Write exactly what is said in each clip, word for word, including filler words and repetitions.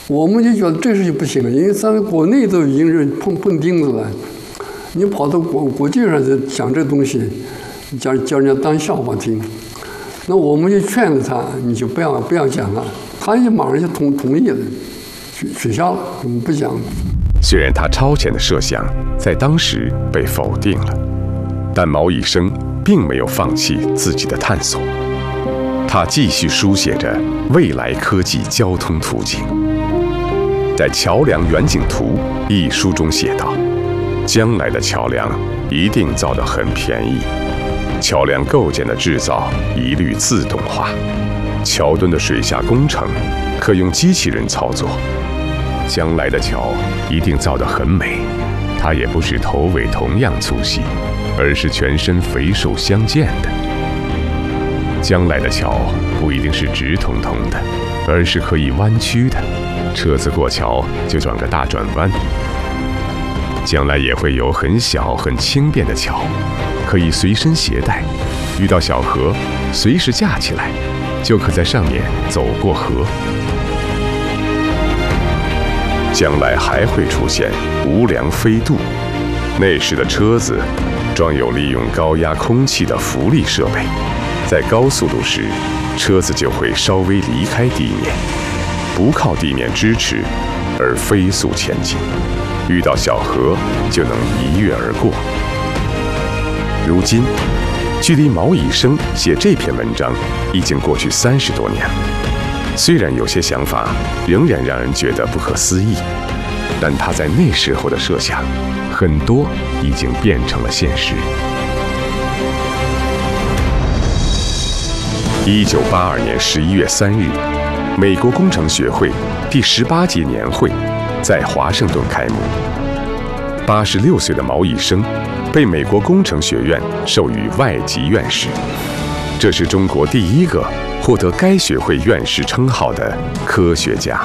我们就觉得这事情不行了，因为咱国内都已经是碰碰钉子了，你跑到国国际上讲这东西，叫叫人家当笑话听。那我们就劝着他，你就不要不要讲了，他就马上就同同意了，取取消了，我们不讲了。 虽然他超前的设想在当时被否定了，但毛以生并没有放弃自己的探索，他继续书写着未来科技交通途径。在《桥梁远景图》一书中写道，将来的桥梁一定造得很便宜，桥梁构件的制造一律自动化，桥墩的水下工程可用机器人操作。将来的桥一定造得很美，它也不是头尾同样粗细，而是全身肥瘦相间的。将来的桥不一定是直通通的，而是可以弯曲的，车子过桥就转个大转弯。将来也会有很小很轻便的桥，可以随身携带，遇到小河随时架起来，就可在上面走过河。将来还会出现无梁飞渡，那时的车子装有利用高压空气的浮力设备，在高速度时，车子就会稍微离开地面，不靠地面支持而飞速前进，遇到小河就能一跃而过。如今，距离毛以生写这篇文章已经过去三十多年了。虽然有些想法仍然让人觉得不可思议，但他在那时候的设想，很多已经变成了现实。一九八二年十一月三日，美国工程学会第十八届年会在华盛顿开幕。八十六岁的毛以生被美国工程学院授予外籍院士，这是中国第一个获得该学会院士称号的科学家。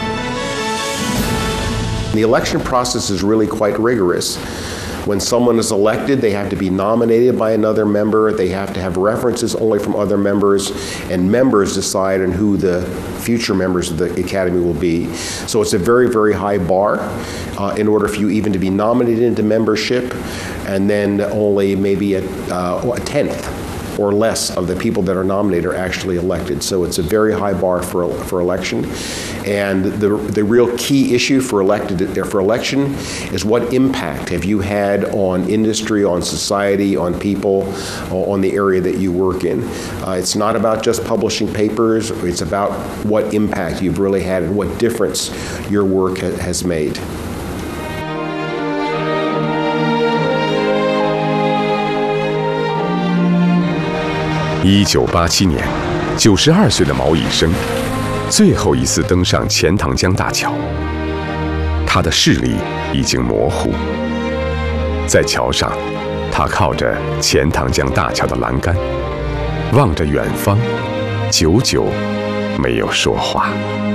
The election process is really quite rigorous. When someone is elected, they have to be nominated by another member. They have to have references only from other members, and members decide on who the future members of the academy will be. So it's a very, very high bar uh, in order for you even to be nominated into membership, and then only maybe a, uh, a tenth or less of the people that are nominated are actually elected. So it's a very high bar for, for election. And the, the real key issue for, elected, for election is what impact have you had on industry, on society, on people, on the area that you work in. Uh, it's not about just publishing papers, it's about what impact you've really had and what difference your work ha- has made. 一九八七年，九十二岁的毛以生最后一次登上钱塘江大桥，他的视力已经模糊。在桥上，他靠着钱塘江大桥的栏杆，望着远方，久久没有说话。